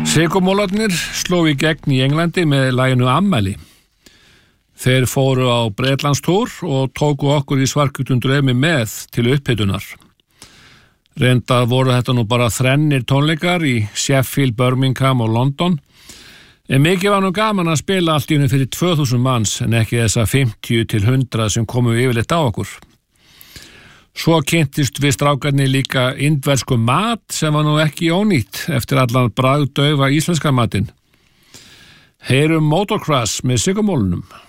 Sykurmólarnir sló í gegn í Englandi með laginu Ammæli. Þeir fóru á Bretlandstúr og tóku okkur í Svarthvítum draumi með til upphitunar. Reyndar voru þetta nú bara 3 tónleikar í Sheffield, Birmingham og London. En mikið var nú gaman að spila allt í einu fyrir 2000 manns en ekki þessa 50 til 100 sem komu yfirleitt á okkur. Svo kynntist við strákarnir líka indversku mat sem var nú ekki ónýtt eftir allan bragðdaufa íslenska matinn. Heyrum Motorcross með Sykurmolunum.